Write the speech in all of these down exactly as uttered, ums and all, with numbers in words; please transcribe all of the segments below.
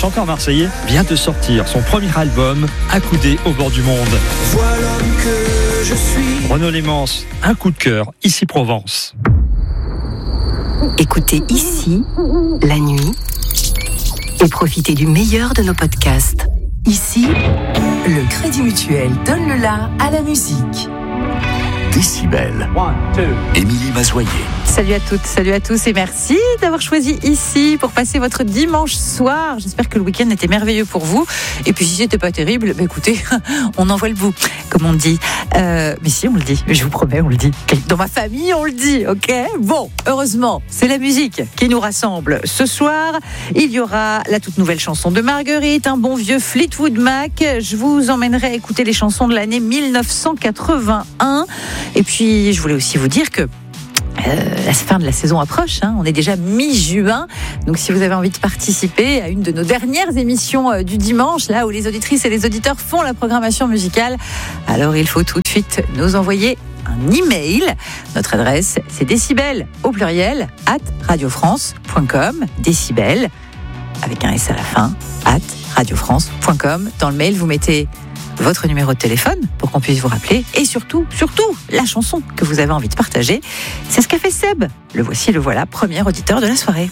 chanteur marseillais vient de sortir son premier album, Accoudé au bord du monde. Voilà l'homme que je suis. Renaud Lémence, un coup de cœur, ici Provence. Écoutez Ici, la nuit, et profitez du meilleur de nos podcasts. Ici, le Crédit Mutuel donne le la à la musique. Décibel. Émilie Mazoyer. Salut à toutes, salut à tous et merci d'avoir choisi Ici pour passer votre dimanche soir. J'espère que le week-end était merveilleux pour vous. Et puis si c'était pas terrible, bah écoutez, on envoie le bout, comme on dit. Euh, mais si, on le dit, je vous promets, on le dit. Dans ma famille, on le dit, ok ? Bon, heureusement, c'est la musique qui nous rassemble. Ce soir, il y aura la toute nouvelle chanson de Marguerite, un bon vieux Fleetwood Mac. Je vous emmènerai écouter les chansons de l'année dix-neuf cent quatre-vingt-un. Et puis, je voulais aussi vous dire que Euh, la fin de la saison approche, hein. On est déjà mi-juin, donc si vous avez envie de participer à une de nos dernières émissions euh, du dimanche, là où les auditrices et les auditeurs font la programmation musicale, alors il faut tout de suite nous envoyer un email. Notre adresse, c'est décibel au pluriel at radiofrance point com, décibel avec un S à la fin, at radiofrance point com. Dans le mail, vous mettez votre numéro de téléphone pour qu'on puisse vous rappeler et surtout, surtout, la chanson que vous avez envie de partager. C'est ce qu'a fait Seb. Le voici, le voilà, premier auditeur de la soirée.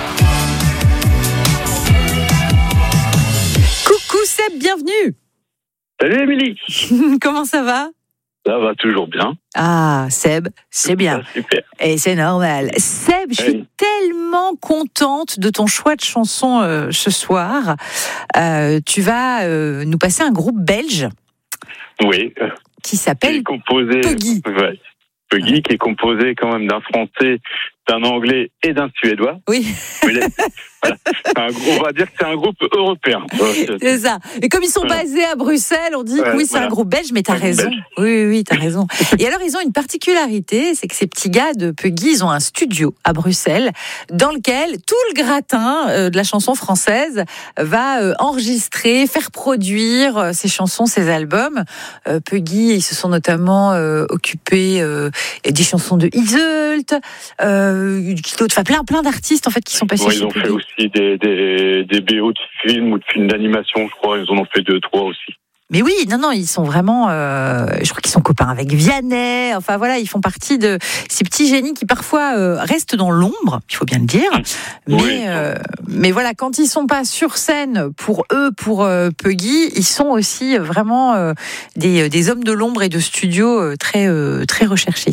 Coucou Seb, bienvenue. Salut Émilie. Comment ça va ? Ça va toujours bien. Ah, Seb, c'est bien. Ah, super. Et c'est normal. Seb, je suis Oui. tellement contente de ton choix de chanson euh, ce soir. Euh, tu vas euh, nous passer un groupe belge Oui. qui Qui s'appelle est composé. Puggy. Ouais. Puggy, qui est composé quand même d'un français, d'un anglais et d'un suédois. Oui. Mais là, voilà. C'est un groupe- on va dire que c'est un groupe européen. C'est ça. Et comme ils sont Voilà. basés à Bruxelles, on dit Ouais, que oui, c'est voilà. un groupe belge, mais t'as Un groupe raison. belge. Oui, oui, oui, t'as raison. Et alors, ils ont une particularité, c'est que ces petits gars de Puggy, ils ont un studio à Bruxelles dans lequel tout le gratin euh, de la chanson française va euh, enregistrer, faire produire euh, ces chansons, ces albums. Euh, Puggy, ils se sont notamment euh, occupés euh, des chansons de Iseult, euh, qui d'autres, enfin plein, plein d'artistes en fait qui sont passés Ouais, chez ils ont fait Puggy. aussi des, des, des B O de films ou de films d'animation, je crois. Ils en ont fait deux, trois aussi. Mais oui, non, non, ils sont vraiment, euh, je crois qu'ils sont copains avec Vianney. Enfin voilà, ils font partie de ces petits génies qui parfois euh, restent dans l'ombre, il faut bien le dire. Mais, Oui. euh, mais voilà, quand ils sont pas sur scène pour eux, pour euh, Puggy, ils sont aussi vraiment euh, des, des hommes de l'ombre et de studio euh, très, euh, très recherchés.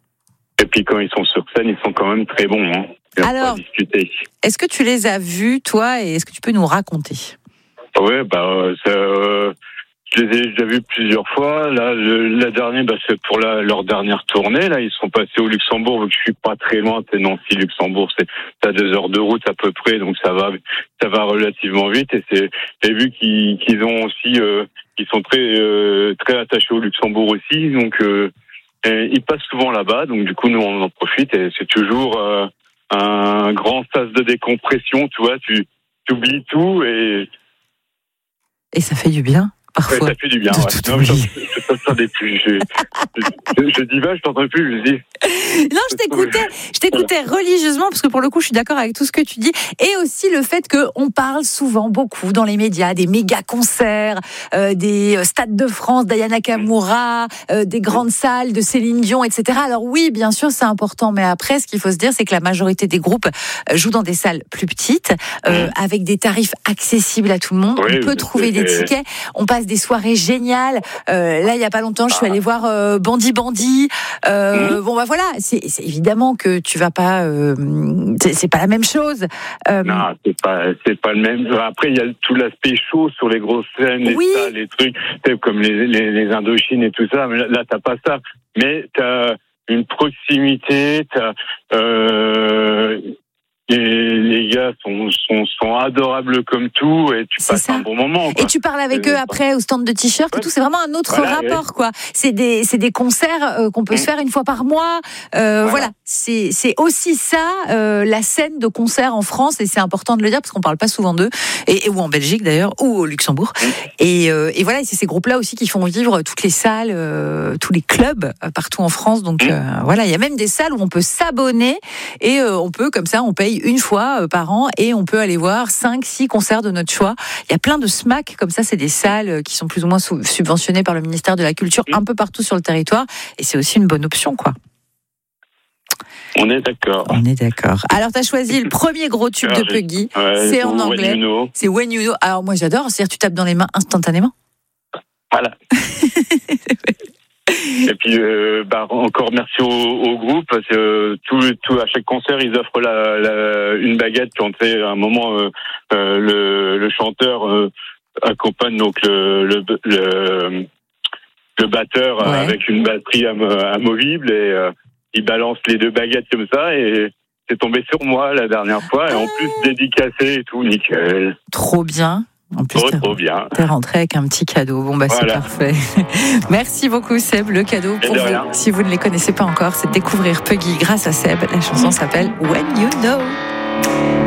Et puis quand ils sont sur scène, ils sont quand même très bons. Hein. Et on Alors- peut discuter. Est-ce que tu les as vus, toi, et est-ce que tu peux nous raconter ? Ouais, bah, euh, ça, euh, je les ai déjà vus plusieurs fois. Là, le, la dernière, bah, c'est pour la, leur dernière tournée. Là, ils sont passés au Luxembourg, vu que je suis pas très loin. C'est Nancy, Luxembourg, c'est à deux heures de route à peu près, donc ça va, ça va relativement vite. Et c'est, et vu qu'ils, qu'ils ont aussi, euh, ils sont très, euh, très attachés au Luxembourg aussi, donc euh, et ils passent souvent là-bas. Donc du coup, nous on en profite et c'est toujours euh, un grand sas de décompression. Tu vois, tu, tu oublies tout et Et ça fait du bien, ouais, parfois. ça fait du bien. de Ouais. tout Non, mais oublier. je je t'entendais plus. Je, je, je dis va, je t'entends plus. Je dis. Non, je t'écoutais, je t'écoutais religieusement parce que pour le coup, je suis d'accord avec tout ce que tu dis, et aussi le fait que on parle souvent beaucoup dans les médias des méga concerts, euh, des stades de France d'Ayana Nakamura, euh, des grandes salles de Céline Dion, et cetera. Alors oui, bien sûr, c'est important, mais après, ce qu'il faut se dire, c'est que la majorité des groupes euh, jouent dans des salles plus petites, euh, avec des tarifs accessibles à tout le monde. Oui, on peut mais trouver des c'est- tickets. On passe des soirées géniales. Euh, là, il y a pas longtemps, je suis allée voir euh, Bandit Bandit. Euh, Bon, bah voilà. C'est, c'est évidemment que tu vas pas. Euh, c'est, c'est pas la même chose. Euh, Non, c'est pas, c'est pas le même. Après, il y a tout l'aspect chaud sur les grosses scènes, les Oui. salles, les trucs, tu sais, comme les, les, les Indochines et tout ça. Mais là, là, t'as pas ça. Mais t'as une proximité, t'as, euh, et les gars sont, sont, sont adorables comme tout et tu C'est passes ça. un bon moment. Et Quoi. tu parles avec C'est- eux après au stand de t-shirts et Ouais. tout. C'est vraiment un autre Voilà, rapport, quoi. C'est des, c'est des concerts euh, qu'on peut Mm. se faire une fois par mois. Euh, voilà. Voilà. C'est, c'est aussi ça, euh, la scène de concert en France, et c'est important de le dire parce qu'on parle pas souvent d'eux, et, et ou en Belgique d'ailleurs, ou au Luxembourg. Mm. Et, euh, et voilà, et c'est ces groupes-là aussi qui font vivre toutes les salles, euh, tous les clubs euh, partout en France. Donc Mm. euh, voilà, il y a même des salles où on peut s'abonner et euh, on peut comme ça, on paye paye une fois euh, par an et on peut aller voir cinq, six concerts de notre choix. Il y a plein de SMAC comme ça, c'est des salles qui sont plus ou moins sou- subventionnées par le ministère de la Culture un peu partout sur le territoire et c'est aussi une bonne option, quoi. On est d'accord. On est d'accord. Alors, tu as choisi le premier gros tube Alors, de Puggy. Ouais, c'est en anglais. When You Know. C'est When You Know. Alors, moi, j'adore. C'est-à-dire, tu tapes dans les mains instantanément. Voilà. Et puis, euh, bah, encore merci au, au groupe, parce que euh, tout, tout, à chaque concert, ils offrent la, la, une baguette quand, tu sais, à un moment, euh, euh, le, le chanteur euh, accompagne donc le, le, le, le batteur Ouais. avec une batterie am- amovible et euh, il balance les deux baguettes comme ça et c'est tombé sur moi la dernière fois et en plus dédicacé et tout, nickel. Trop bien. En plus, Trop, t'es, trop bien. t'es rentré avec un petit cadeau. Bon, bah, Voilà. c'est parfait. Merci beaucoup, Seb. Le cadeau Et pour de vous, rien. si vous ne les connaissez pas encore, c'est de découvrir Puggy grâce à Seb. La chanson s'appelle When You Know.